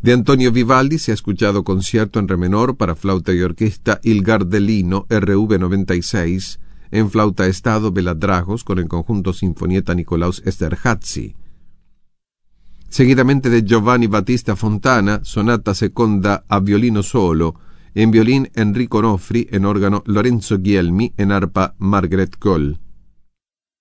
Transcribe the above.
De Antonio Vivaldi se ha escuchado concierto en re menor para flauta y orquesta Il Gardelino RV 96, en flauta estado Beladragos con el conjunto Sinfonietta Nicolaus Esterházy. Seguidamente de Giovanni Battista Fontana, sonata seconda a violino solo, en violín Enrico Nofri, en órgano Lorenzo Ghielmi, en arpa Margaret Cole.